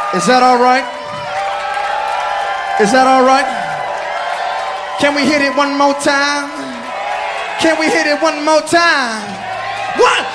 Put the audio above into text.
Is that all right? Is that all right? Can we hit it one more time? Can we hit it one more time? 1,